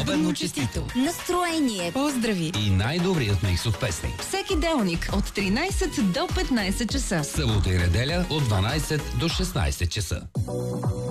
Обедно честито! Настроение! Поздрави! И най-добрият микс от песни. Всеки делник от 13 до 15 часа. Събота и неделя от 12 до 16 часа.